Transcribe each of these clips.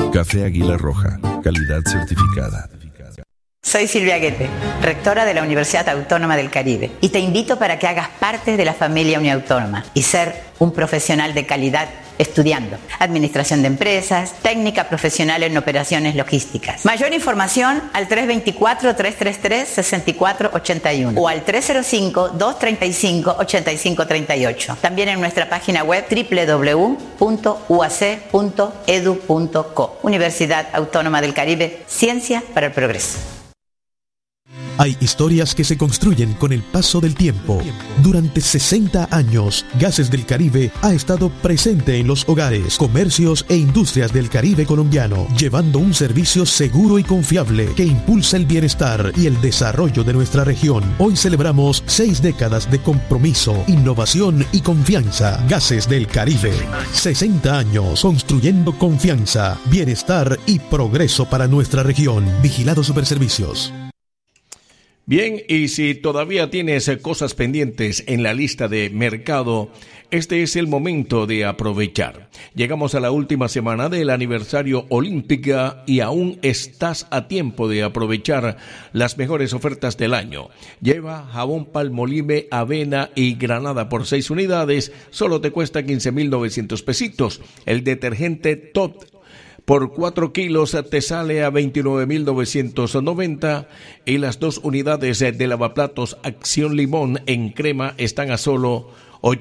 Café Águila Roja, calidad certificada. Soy Silvia Guete, rectora de la Universidad Autónoma del Caribe, y te invito para que hagas parte de la familia Uniautónoma y ser un profesional de calidad estudiando administración de empresas, técnica profesional en operaciones logísticas. Mayor información al 324-333-6481 o al 305-235-8538. También en nuestra página web www.uac.edu.co. Universidad Autónoma del Caribe, Ciencia para el Progreso. Hay historias que se construyen con el paso del tiempo. Durante 60 años, Gases del Caribe ha estado presente en los hogares, comercios e industrias del Caribe colombiano, llevando un servicio seguro y confiable que impulsa el bienestar y el desarrollo de nuestra región. Hoy celebramos 6 décadas de compromiso, innovación y confianza. Gases del Caribe. 60 años construyendo confianza, bienestar y progreso para nuestra región. Vigilado Superservicios. Bien, y si todavía tienes cosas pendientes en la lista de mercado, este es el momento de aprovechar. Llegamos a la última semana del aniversario Olímpica y aún estás a tiempo de aprovechar las mejores ofertas del año. Lleva jabón Palmolive, avena y granada por 6 unidades, solo te cuesta 15,900 pesitos. El detergente Tot por 4 kilos te sale a 29,990 y las 2 unidades de lavaplatos Acción Limón en crema están a solo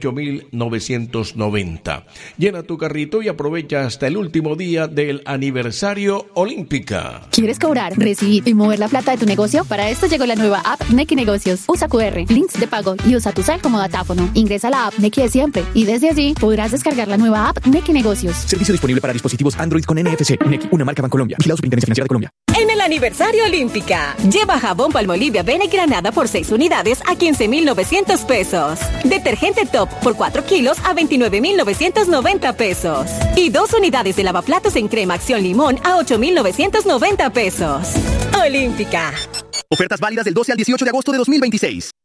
8,990. Llena tu carrito y aprovecha hasta el último día del aniversario Olímpica. ¿Quieres cobrar, recibir y mover la plata de tu negocio? Para esto llegó la nueva app Nequi Negocios. Usa QR, links de pago y usa tu cel como datáfono. Ingresa a la app Nequi de siempre y desde allí podrás descargar la nueva app Nequi Negocios. Servicio disponible para dispositivos Android con NFC. Nequi, una marca Bancolombia. Vigilado Superintendencia Financiera de Colombia. En el aniversario Olímpica, lleva jabón Palmolive, avena y granada por 6 unidades a 15,900 pesos. Detergente Top por 4 kilos a 29,990 pesos. Y 2 unidades de lavaplatos en crema Acción Limón a 8,990 pesos. Olímpica. Ofertas válidas del 12 al 18 de agosto de 2026.